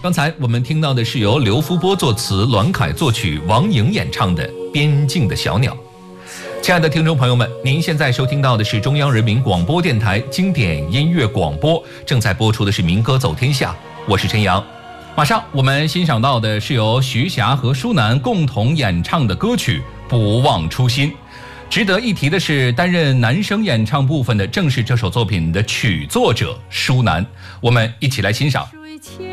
刚才我们听到的是由刘福波作词、栾凯作曲、王颖演唱的《边境的小鸟》。亲爱的听众朋友们，您现在收听到的是中央人民广播电台经典音乐广播，正在播出的是民歌走天下，我是陈阳。马上我们欣赏到的是由徐霞和舒楠共同演唱的歌曲《不忘初心》。值得一提的是，担任男声演唱部分的正是这首作品的曲作者舒楠。我们一起来欣赏。